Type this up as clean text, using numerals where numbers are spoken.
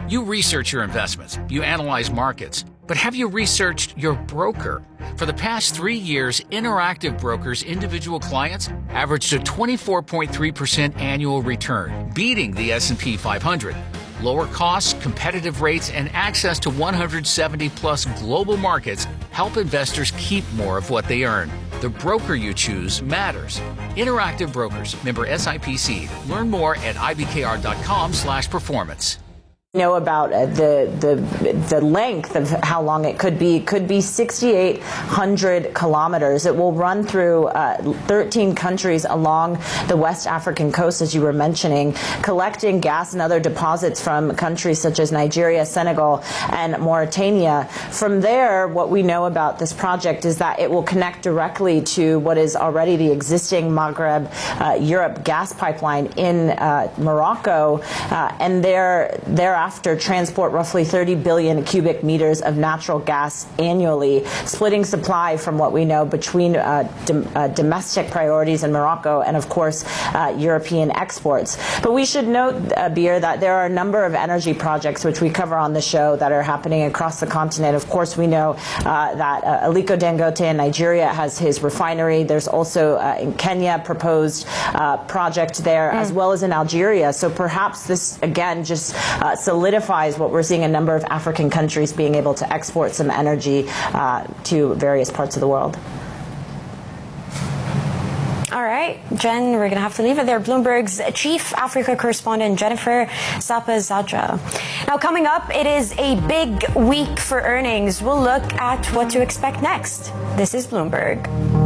You research your investments, you analyze markets, but have you researched your broker? For the past 3 years, Interactive Brokers' individual clients averaged a 24.3% annual return, beating the S&P 500. Lower costs, competitive rates, and access to 170-plus global markets help investors keep more of what they earn. The broker you choose matters. Interactive Brokers, member SIPC. Learn more at ibkr.com/performance. Know about the length of how long it could be. It could be 6,800 kilometers. It will run through 13 countries along the West African coast, as you were mentioning, collecting gas and other deposits from countries such as Nigeria, Senegal, and Mauritania. From there, what we know about this project is that it will connect directly to what is already the existing Maghreb-Europe gas pipeline in Morocco, and thereafter transport roughly 30 billion cubic meters of natural gas annually, splitting supply from what we know between domestic priorities in Morocco and, of course, European exports. But we should note, Bir, that there are a number of energy projects which we cover on the show that are happening across the continent. Of course, we know that Aliko Dangote in Nigeria has his refinery. There's also in Kenya proposed project there, as well as in Algeria. So perhaps this, again, just solidifies what we're seeing a number of African countries being able to export some energy to various parts of the world. All right, Jen, we're going to have to leave it there. Bloomberg's Chief Africa Correspondent, Jennifer Sapa-Zadra. Now, coming up, it is a big week for earnings. We'll look at what to expect next. This is Bloomberg.